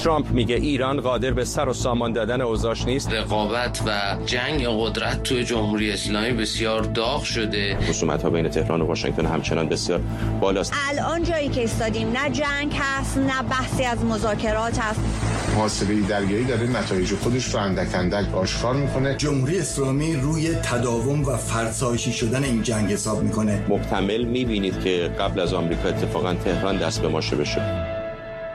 ترامپ میگه ایران قادر به سر و سامان دادن اوضاعش نیست. رقابت و جنگ قدرت توی جمهوری اسلامی بسیار داغ شده. خصومت‌ها بین تهران و واشنگتن همچنان بسیار بالاست. الان جایی که ایستادیم نه جنگ هست نه بحثی از مذاکرات هست. محاسبه درگیری داره نتایج خودش رو اندک اندک آشکار میکنه. جمهوری اسلامی روی تداوم و فرسایشی شدن این جنگ حساب میکنه. محتمل میبینید که قبل از آمریکا اتفاقا تهران دست به ماشه بشه.